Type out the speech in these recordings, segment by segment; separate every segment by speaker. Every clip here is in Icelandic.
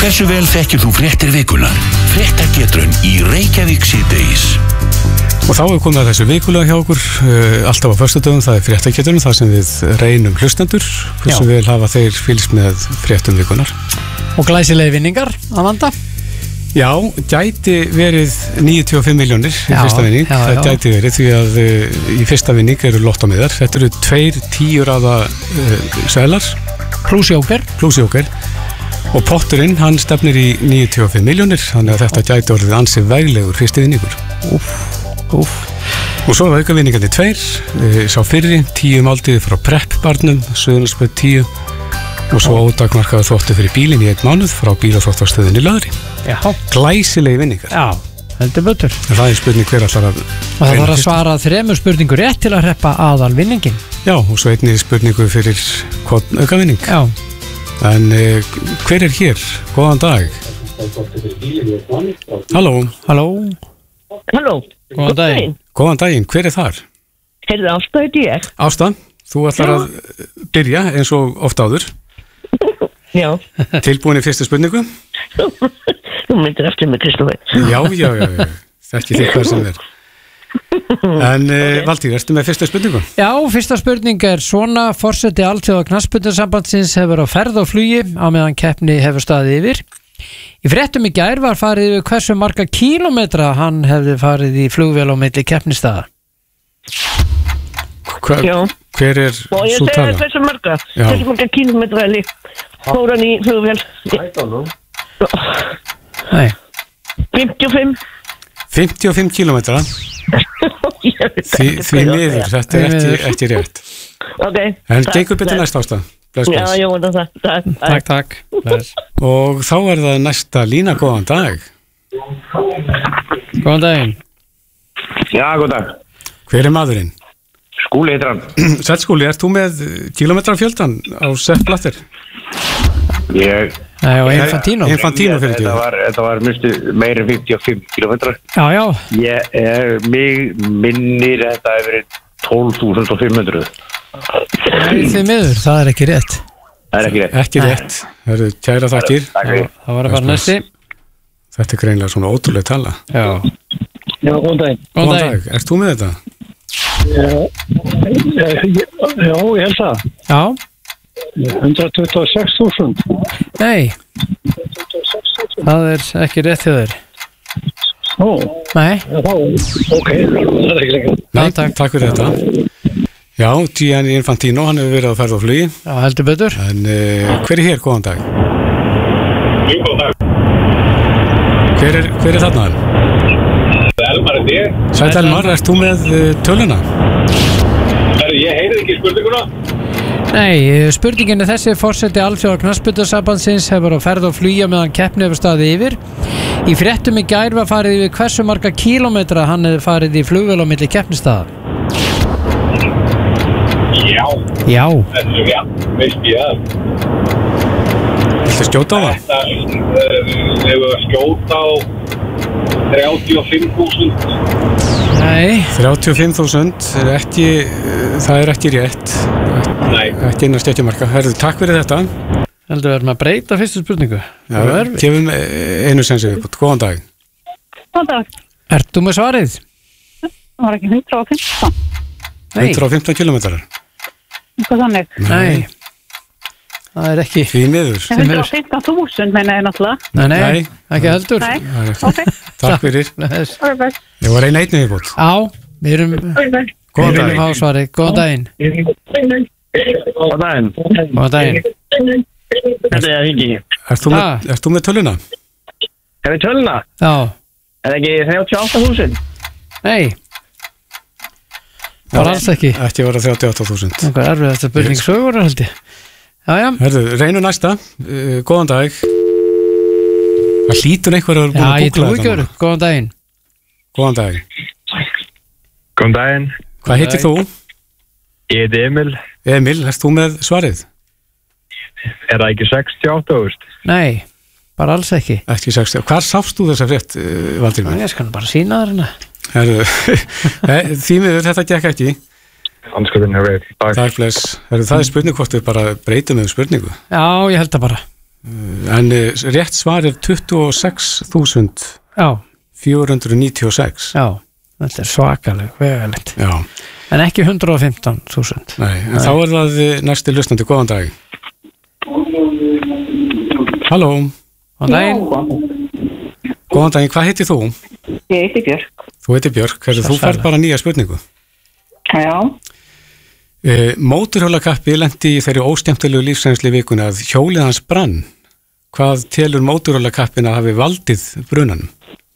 Speaker 1: Hversu vel þekkir þú fréttir vikunar? Fréttagetrun í Reykjavík síðdegis.
Speaker 2: Og þá er komið að þessu vikulega hjá okkur, alltaf á föstudögum, það er fréttagetrun, það sem við reynum hlustendur, hversu vel hafa þeir fylgst með fréttum vikunar.
Speaker 3: Og glæsilega vinningar, Amanda?
Speaker 2: Já, gæti verið 95 milljónir í fyrsta vinning, það gæti verið því að í fyrsta vinning eru lottómiðar, þetta eru 2 10-raða seðlar,
Speaker 3: Plúsjóker. Og potturinn, hann stefnir í 95 milljónir, þannig að þetta gæti orðið ansi veglegur fyrsti vinningur. Og svo var aukavinningandi 2, sá fyrri, 10 máltíðir frá Prepp-barnum, Suðurlandsbraut 10, og svo ótakmarkaða þvottu fyrir bílinn í 1 mánuð frá bílaþvottastöðinni Löðri. Já.
Speaker 2: Glæsilegi vinningar.
Speaker 3: Já, heldur betur.
Speaker 2: Það er spurning hver allar að...
Speaker 3: Og það var að svara 3 spurningur rétt til að hreppa aðal vinningin.
Speaker 2: Já, og svo einnig spurningu fyrir aukavinning.
Speaker 3: Já.
Speaker 2: En hver er hér? Góðan dag. Halló.
Speaker 3: Góðan daginn.
Speaker 2: Góðan daginn, hver er þar?
Speaker 4: Heyrðu, Ásta heiti ég.
Speaker 2: Ásta, þú ætlar að byrja eins og oft áður.
Speaker 4: Já.
Speaker 2: Tilbúin í fyrstu spurningu?
Speaker 4: Þú myndir eftir mig, Kristófer.
Speaker 2: Já. Þekki þig hvað sem er. En Valtýr, ertu með fyrstu spurningu?
Speaker 3: Já, fyrsta spurning er svona: forseti Alþjóða knattspyrnusambandsins hefur á ferð og flugi á meðan keppni hefur staðið yfir. Í fréttum í gær var farið yfir hversu marga kílómetra hann hefði farið í flugvél á milli keppnisstaða.
Speaker 2: Hver er sú tala?
Speaker 4: Og ég segi hversu marga kílómetra fór hann í flugvél.
Speaker 3: Nei.
Speaker 2: 55 kílómetra. Því miður, þetta er ekki rétt.
Speaker 4: Ok.
Speaker 2: En gengur betur næst, Ásta. Bless.
Speaker 4: Já,
Speaker 3: Takk.
Speaker 2: Og þá er það næsta lína. Góðan dag.
Speaker 3: Góðan daginn.
Speaker 5: Já, góðan dag.
Speaker 2: Hver er maðurinn?
Speaker 5: Skúli heitir hann.
Speaker 2: Sæll Skúli, ert þú með kílómetrafjöldan á Sepp Blatter?
Speaker 5: Ég...
Speaker 3: Nei, og Infantino
Speaker 2: fyrir því.
Speaker 5: Þetta var meira en 55 kilometrar.
Speaker 3: Já.
Speaker 5: Mig minnir þetta hefur verið 12.500.
Speaker 3: Nei, því miður, það er ekki rétt.
Speaker 5: Það er ekki rétt.
Speaker 2: Ekki rétt. Það eru kæra þakkir.
Speaker 3: Það var bara næsti.
Speaker 2: Þetta er greinlega svona ótrúlega tala.
Speaker 3: Já,
Speaker 4: góðan daginn.
Speaker 2: Góðan dag. Ert þú með þetta?
Speaker 6: Já, ég held það.
Speaker 3: Já.
Speaker 6: 126.000.
Speaker 3: Nei. Það er ekki rétt hjá þér. Nei.
Speaker 6: Ok, það er ekki lengur.
Speaker 2: Nei, takk fyrir þetta. Já, Gianni Infantino, hann hefur verið að ferða á flugi.
Speaker 3: Já, heldur betur.
Speaker 2: En hver er hér? Góðan dag.
Speaker 5: Góðan dag.
Speaker 2: Hver er þarna?
Speaker 5: Elmar er þér.
Speaker 2: Sæll Elmar, ert þú með töluna?
Speaker 5: Ég heyrði ekki spurninguna.
Speaker 3: Nei, spurningin er þessi: forseti Alþjóða knattspyrnusambandsins hefur á ferð og flugi meðan keppni hefur staðið yfir. Í fréttum í gær var farið yfir hversu marga kílómetra hann hefði farið í flugvél á milli keppnisstaða. Já.
Speaker 5: Veist ég það.
Speaker 2: Viltu skjóta á það?
Speaker 5: Hefur skjóta á 35.000.
Speaker 3: Nei.
Speaker 2: 35.000 það er ekki rétt.
Speaker 5: Nei.
Speaker 2: Ekki innan skekkjumarka. Herðu, takk fyrir þetta.
Speaker 3: Heldur við erum að breyta fyrstu spurningu?
Speaker 2: Já, gefum einu sensi viðbútt. Góðan dag.
Speaker 4: Góðan dag.
Speaker 3: Ert þú með svarið?
Speaker 4: Það var ekki 115.
Speaker 2: 115 kilometrar.
Speaker 4: Hvað þannig?
Speaker 3: Nei. Það er ekki.
Speaker 2: Því miður.
Speaker 4: 115.000 meina ég náttúrulega.
Speaker 3: Nei, ekki heldur.
Speaker 4: Nei, ok.
Speaker 2: Takk fyrir. Ég var einu viðbútt.
Speaker 3: Já, við erum...
Speaker 2: Góðan dag.
Speaker 3: Við erum á svarið. Góðan daginn.
Speaker 5: Góðan daginn.
Speaker 3: Góðan daginn.
Speaker 5: Þetta er ekki.
Speaker 2: Ert þú með töluna?
Speaker 5: Er við töluna?
Speaker 3: Já.
Speaker 5: Er ekki 38.000?
Speaker 3: Nei. Var alls ekki.
Speaker 2: Ekki var að 38.000.
Speaker 3: Það er erfið þetta spurning sögur, held ég. Já.
Speaker 2: Herðu, reynum næsta. Góðan dag. Það hlýtur einhver að vera búin að
Speaker 3: googla þetta. Já, ég trúi ekki verið. Góðan daginn.
Speaker 2: Góðan dag.
Speaker 5: Góðan daginn.
Speaker 2: Hvað heitir þú?
Speaker 5: Ég heiti Emil.
Speaker 2: Emil, erst þú með svarið?
Speaker 5: Er það ekki 68.000?
Speaker 3: Nei, bara alls ekki.
Speaker 2: Ekki 60. Hvar sást þú þessa frétt, Valtýr minn?
Speaker 3: Ég skal bara sína þér hérna.
Speaker 2: Herðu, því miður þetta gekk ekki.
Speaker 5: Anskurinn hefur veit.
Speaker 2: Takk bless. Herðu, það er spurning hvort við bara breytum með spurningu.
Speaker 3: Já, ég held það bara.
Speaker 2: En rétt svar 26.496.
Speaker 3: Já, þetta svakaleg, vegalegt.
Speaker 2: Já.
Speaker 3: En ekki 115.000.
Speaker 2: Nei, en þá það næsti hlustandi, góðan dag. Halló.
Speaker 3: Góðan daginn.
Speaker 2: Góðan daginn, hvað heitir þú?
Speaker 4: Ég heiti Björk.
Speaker 2: Þú heitir Björk, þú fær bara nýja spurningu.
Speaker 4: Já.
Speaker 2: Mótorhjólakappi lenti í þeirri óskemmtilegu lífsreynslu vikunni að hjólið hans brann. Hvað telur mótorhjólakappin að hafi valdið brunanum?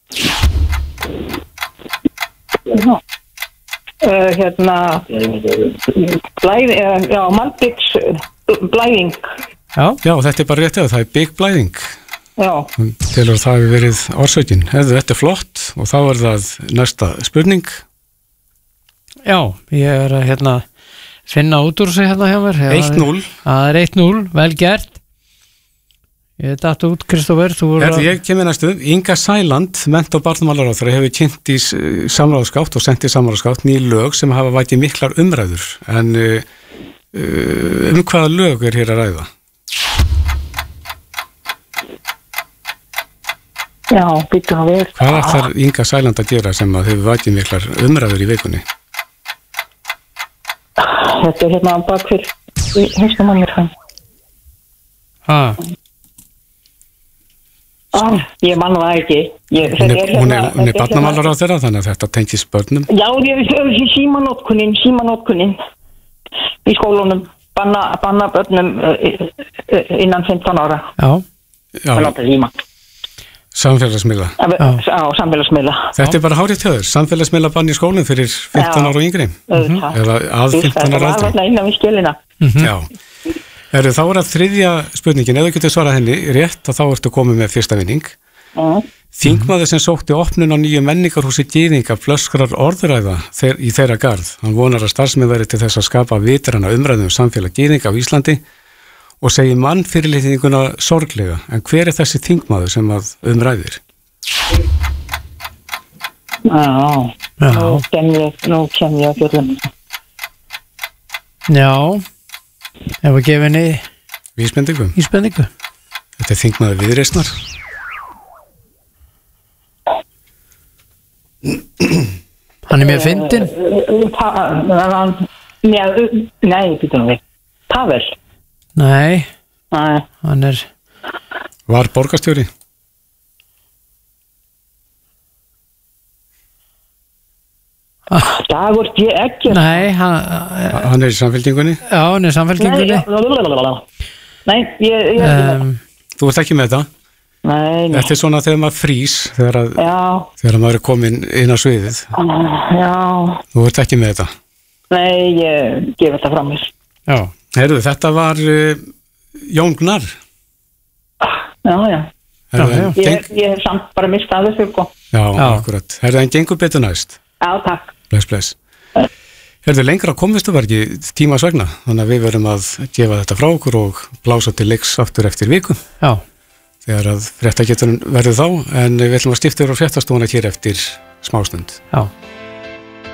Speaker 4: Malbyggs blæðing.
Speaker 2: Já, þetta bara rétt eða, það big blæðing.
Speaker 4: Já.
Speaker 2: Telur það hafi verið orsökin. Þetta flott og þá það næsta spurning.
Speaker 3: Já, ég að finna út úr sig hjá mér.
Speaker 2: 1-0.
Speaker 3: Það 1-0, vel gert. Ég datt út, Kristófer.
Speaker 2: Ég kemur næstu. Inga Sæland, mennta- og barnamálaráðherra, hefur kynnt í samráðsgátt og sent í samráðsgátt ný lög sem hafa vakið miklar umræður. En hvaða lög hér að ræða?
Speaker 4: Já, býttu að við.
Speaker 2: Hvað ætlar Inga Sæland að gera sem að hefur vakið miklar umræður í vikunni?
Speaker 4: Þetta bak fyrir heistum á mér hann. Ég man það ekki.
Speaker 2: Hún er barnamálaráðherra, þannig að þetta tengist börnum.
Speaker 4: Já, símanótkunin í skólunum. Banna börnum innan 15 ára.
Speaker 2: Já. Samfélagsmiðla.
Speaker 4: Samfélagsmiðla.
Speaker 2: Þetta bara hárið hjá þér. Samfélagsmiðla bann í skólinn fyrir 15 ára og yngri. Eða að 15 ára aldrei.
Speaker 4: Það var innan við skilina.
Speaker 2: Já. Þá það þriðja spurningin. Ef þú getur svarað henni rétt, þá ertu komið með fyrsta vinning. Þingmaður sem sótti opnun á nýju menningarhúsi Gyðinga flöskrar orðræða í þeirra garð. Hann vonar að starfsmenn verði til þess að skapa vitrana umræðum samfélag Gyðinga á Íslandi og segir mannfyrirlitninguna sorglega. En hver þessi þingmaður sem að ræðir?
Speaker 4: Nú kem ég að fjöldum.
Speaker 3: Já, ef að gefa henni
Speaker 2: Vísbendingu. Þetta þingmaður Viðreisnar.
Speaker 3: Hann mjög fyndinn.
Speaker 4: Nei, býtum við. Pavel.
Speaker 3: Nei, hann
Speaker 2: Var borgarstjóri?
Speaker 4: Dagur ekki.
Speaker 3: Nei,
Speaker 2: hann í Samfylkingunni?
Speaker 3: Já, hann í Samfylkingunni.
Speaker 4: Nei, ég
Speaker 2: Þú ert ekki með þetta?
Speaker 4: Nei.
Speaker 2: Þetta svona þegar maður frýs þegar maður komin inn á sviðið.
Speaker 4: Já.
Speaker 2: Þú ert ekki með þetta?
Speaker 4: Nei, ég gef þetta frá mér.
Speaker 2: Já. Þetta var Jón Gnarr.
Speaker 4: Já. Ég hef samt bara mistað þessu.
Speaker 2: Já, akkurat. En gengur betur næst?
Speaker 4: Já, takk.
Speaker 2: Bless. Lengra komvistu var ekki tímas vegna, þannig að við verum að gefa þetta frá okkur og blása til leiks aftur eftir viku.
Speaker 3: Já.
Speaker 2: Þegar að fréttageturinn verður þá, en við ætlum að skipta yfir á fréttastofuna hér eftir smástund.
Speaker 3: Já.